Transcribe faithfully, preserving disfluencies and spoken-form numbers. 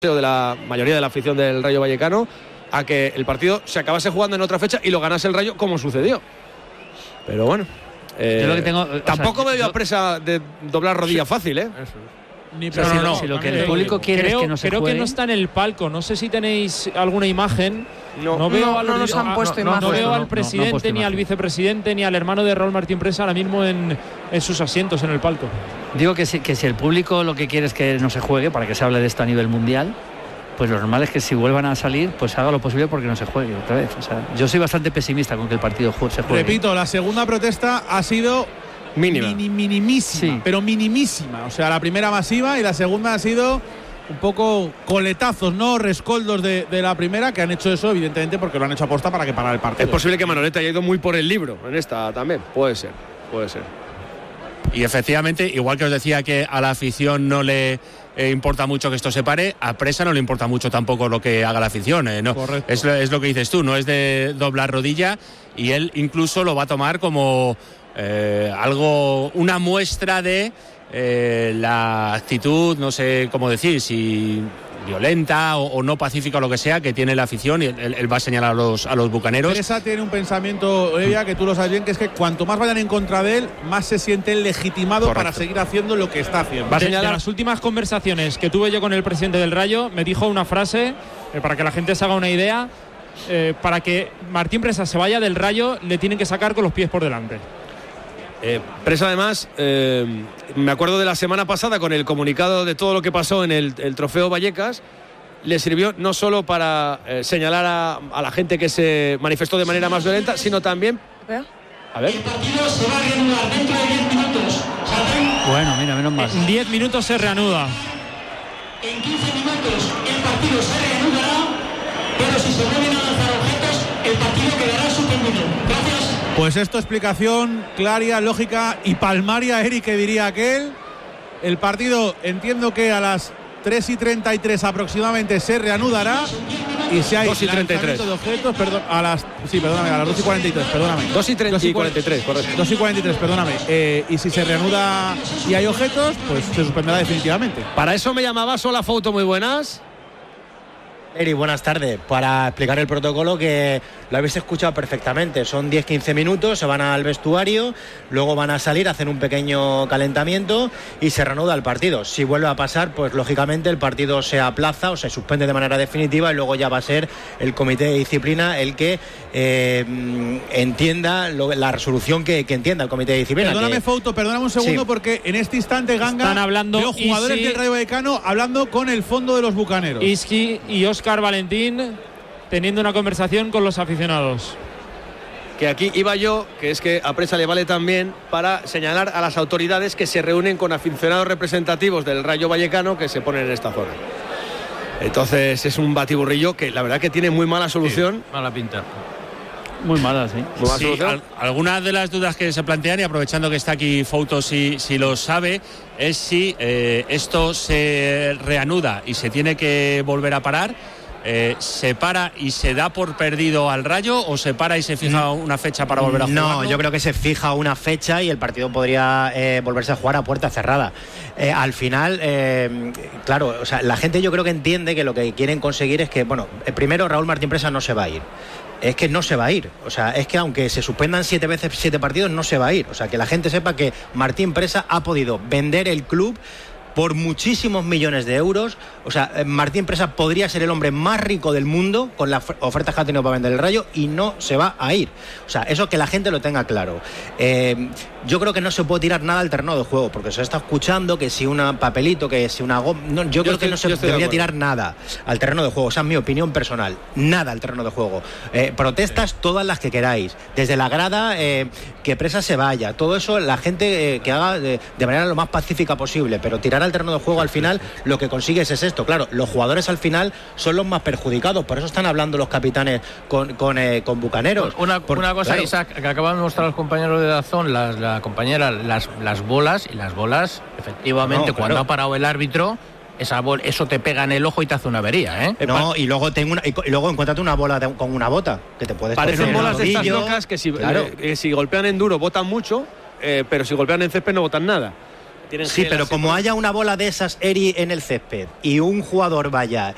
de la mayoría de la afición del Rayo Vallecano a que el partido se acabase jugando en otra fecha y lo ganase el Rayo, como sucedió. Pero bueno, eh, yo lo que tengo, tampoco o sea, me veo yo, a presa de doblar rodilla sí, fácil, ¿eh? Eso. Ni, pero no, si, no, si lo que el público quiere creo, es que no se creo juegue. que no está en el palco. No sé si tenéis alguna imagen. No, no veo no, al, no nos han a, puesto no, imagen. no veo No, al no, presidente, no han puesto ni al imagen. vicepresidente, ni al hermano de Raúl Martín Presa ahora mismo en, en sus asientos en el palco. Digo que si, que si el público lo que quiere es que no se juegue, para que se hable de esto a nivel mundial, pues lo normal es que si vuelvan a salir, pues haga lo posible porque no se juegue otra vez. O sea, yo soy bastante pesimista con que el partido se juegue. Repito, la segunda protesta ha sido mínima, mini, minimísima, sí. pero minimísima. O sea, la primera masiva y la segunda ha sido un poco coletazos, ¿no? Rescoldos de, de la primera, que han hecho eso, evidentemente, porque lo han hecho aposta para que parara el partido. Es posible que Manolete haya ido muy por el libro en esta también. Puede ser, puede ser. Y efectivamente, igual que os decía que a la afición no le eh, importa mucho que esto se pare, a Presa no le importa mucho tampoco lo que haga la afición. Eh, no. es, lo, es lo que dices tú, no es de doblar rodilla, y él incluso lo va a tomar como eh, algo, una muestra de eh, la actitud, no sé cómo decir, si violenta o, o no pacífica o lo que sea, que tiene la afición, y él, él va a señalar a los, a los bucaneros. Presa tiene un pensamiento, Olivia, que tú lo sabes bien, que es que cuanto más vayan en contra de él, más se siente legitimado. Correcto. Para seguir haciendo lo que está haciendo. Va a señalar. De, de las últimas conversaciones que tuve yo con el presidente del Rayo, me dijo una frase, eh, para que la gente se haga una idea, eh, para que Martín Presa se vaya del Rayo, le tienen que sacar con los pies por delante. Eh, Presa, además, eh, me acuerdo de la semana pasada con el comunicado de todo lo que pasó en el, el Trofeo Vallecas. Le sirvió no solo para eh, señalar a, a la gente que se manifestó de manera más violenta, sino también... A ver. El partido se va a reanudar dentro de diez minutos. Bueno, mira, menos mal. En diez minutos se reanuda. En quince minutos el partido se reanudará, pero si se vuelven a lanzar objetos, el partido quedará suspendido. Gracias. Pues esto, explicación clara, lógica y palmaria, Eric, que diría aquel. El partido, entiendo que a las tres y treinta y tres aproximadamente se reanudará. Y si hay dos y treinta y tres de objetos, perdón, a las sí, perdóname, a las dos y cuarenta y tres, perdóname. dos y cuarenta y tres, correcto. dos y cuarenta y tres, perdóname. Eh, y si se reanuda y hay objetos, pues se suspenderá definitivamente. Para eso me llamabas. Hola, Foto, muy buenas. Eri, buenas tardes. Para explicar el protocolo, que lo habéis escuchado perfectamente. Son diez a quince minutos, se van al vestuario, luego van a salir, hacen un pequeño calentamiento y se reanuda el partido. Si vuelve a pasar, pues lógicamente el partido se aplaza o se suspende de manera definitiva, y luego ya va a ser el comité de disciplina el que eh, entienda lo, la resolución que, que entienda el comité de disciplina. Perdóname, que... Fouto, perdóname un segundo, sí. Porque en este instante, Ganga, están hablando veo jugadores Isi, del Rayo Vallecano hablando con el fondo de los bucaneros. Isqui y Óscar Valentín teniendo una conversación con los aficionados. Que aquí iba yo, que es que a Presa le vale también para señalar a las autoridades que se reúnen con aficionados representativos del Rayo Vallecano que se ponen en esta zona. Entonces es un batiburrillo que la verdad que tiene muy mala solución. Sí, mala pinta. Muy mala, sí. Muy mala sí, solución. Al, algunas de las dudas que se plantean, y aprovechando que está aquí Fouto, si, si lo sabe, es si eh, esto se reanuda y se tiene que volver a parar. Eh, ¿Se para y se da por perdido al Rayo, o se para y se fija una fecha para volver a jugar? No, yo creo que se fija una fecha y el partido podría eh, volverse a jugar a puerta cerrada. Eh, al final, eh, claro, o sea, la gente yo creo que entiende que lo que quieren conseguir es que, bueno, primero Raúl Martín Presa no se va a ir. Es que no se va a ir, o sea, es que aunque se suspendan siete veces siete partidos, no se va a ir. O sea, que la gente sepa que Martín Presa ha podido vender el club por muchísimos millones de euros. O sea, Martín Presa podría ser el hombre más rico del mundo con las ofertas que ha tenido para vender el Rayo, y no se va a ir. O sea, eso que la gente lo tenga claro. Eh, yo creo que no se puede tirar nada al terreno de juego, porque se está escuchando que si un papelito, que si una goma... No, yo, yo creo estoy, que no se debería de tirar nada al terreno de juego. O sea, es mi opinión personal. Nada al terreno de juego. Eh, protestas todas las que queráis. Desde la grada, eh, que Presa se vaya. Todo eso, la gente eh, que haga de, de manera lo más pacífica posible. Pero tirar al terreno de juego, al final lo que consigues es esto. Claro, los jugadores al final son los más perjudicados, por eso están hablando los capitanes con, con, eh, con bucaneros. Una, por, una cosa, claro. Isaac, que acaban de mostrar los compañeros de Dazón, la, la compañera, las, las bolas, y las bolas, efectivamente, no, cuando claro. ha parado el árbitro, esa bol, eso te pega en el ojo y te hace una avería, ¿eh? No, y luego tengo una, y, y luego encuéntrate una bola de, con una bota que te puedes parecen bolas de estas rodillo, locas que si, claro. eh, que si golpean en duro botan mucho, eh, pero si golpean en césped no botan nada. Sí, pero como haya una bola de esas, Eri, en el césped, y un jugador vaya